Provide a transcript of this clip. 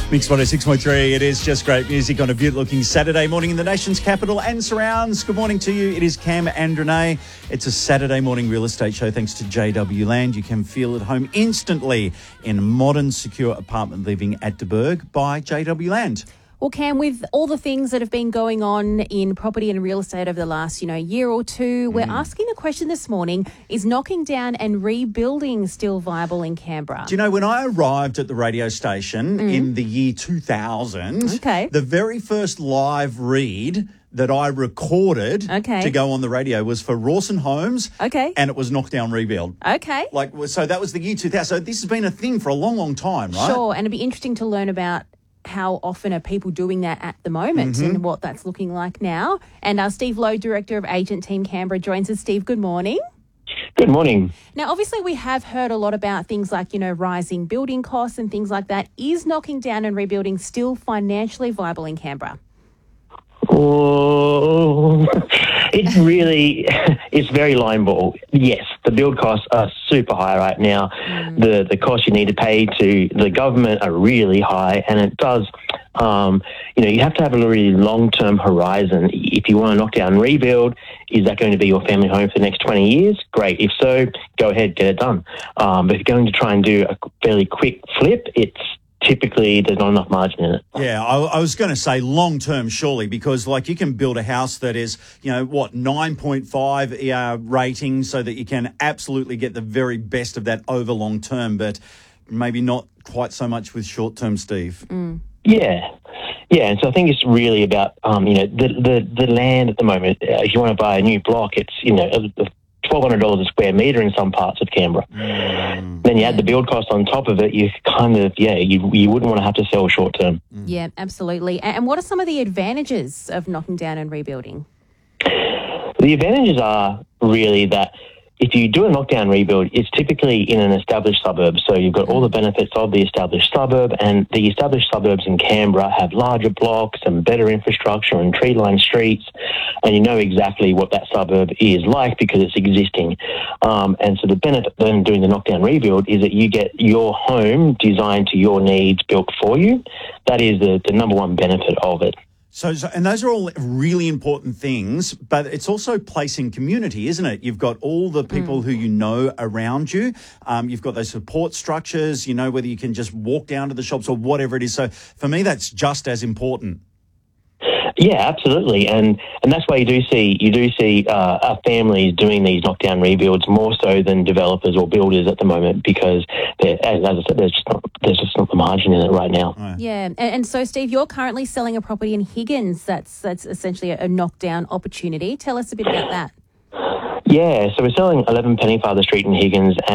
Mix 106.3, it is just great music on a beautiful-looking Saturday morning in the nation's capital and surrounds. Good morning to you. It is Cam and Renee. It's a Saturday morning real estate show thanks to JW Land. You can feel at home instantly in modern, secure apartment living at De Burg by JW Land. Well, Cam, with all the things that have been going on in property and real estate over the last, year or two, we're asking the question this morning, is knocking down and rebuilding still viable in Canberra? Do you know, when I arrived at the radio station in the year 2000, the very first live read that I recorded to go on the radio was for Rawson Homes, and it was knock down, rebuild. So that was the year 2000. So this has been a thing for a long, long time, right? Sure, and it'd be interesting to learn about how often are people doing that at the moment and what that's looking like now. And Steve Lowe, Director of Agent Team Canberra, joins us. Steve, good morning. Good morning. Now, obviously, we have heard a lot about things like, rising building costs and things like that. Is knocking down and rebuilding still financially viable in Canberra? Oh, it really is very line ball. Yes, the build costs are super high right now. The costs you need to pay to the government are really high, and it does, you have to have a really long-term horizon. If you want to knock down and rebuild, is that going to be your family home for the next 20 years? Great. If so, go ahead, get it done. But if you're going to try and do a fairly quick flip, typically there's not enough margin in it. Yeah, I was going to say long-term, surely, because, you can build a house that is, 9.5 rating so that you can absolutely get the very best of that over long-term, but maybe not quite so much with short-term, Steve. Yeah, and so I think it's really about, the land at the moment. If you want to buy a new block, it's, $1,200 a square metre in some parts of Canberra. Then you add the build cost on top of it, you kind of, you wouldn't want to have to sell short term. Yeah, absolutely. And what are some of the advantages of knocking down and rebuilding? The advantages are really that if you do a knockdown rebuild, it's typically in an established suburb. So you've got all the benefits of the established suburb, and the established suburbs in Canberra have larger blocks and better infrastructure and tree-lined streets, and you know exactly what that suburb is like because it's existing. And so the benefit then doing the knockdown rebuild is that you get your home designed to your needs, built for you. That is the number one benefit of it. So, and those are all really important things, but it's also placing community, isn't it? You've got all the people who you know around you. You've got those support structures, whether you can just walk down to the shops or whatever it is. So for me, that's just as important. Yeah, absolutely, and that's why you do see families doing these knockdown rebuilds more so than developers or builders at the moment, because as I said, there's just not the margin in it right now. Right. Yeah, and so Steve, you're currently selling a property in Higgins. That's essentially a knockdown opportunity. Tell us a bit about that. Yeah, so we're selling 11 Pennyfather Street in Higgins.